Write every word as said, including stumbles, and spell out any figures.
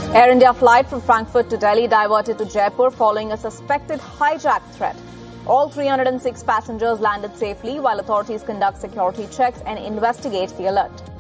Air India flight from Frankfurt to Delhi diverted to Jaipur following a suspected hijack threat. All three hundred six passengers landed safely while authorities conduct security checks and investigate the alert.